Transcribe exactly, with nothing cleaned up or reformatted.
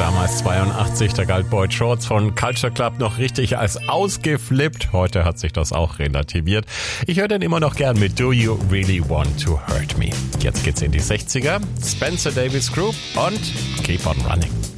Damals zweiundachtzig, da galt Boy Shorts von Culture Club noch richtig als ausgeflippt. Heute hat sich das auch relativiert. Ich höre den immer noch gern mit Do You Really Want to Hurt Me. Jetzt geht's in die sechziger. Spencer Davis Group und Keep on Running.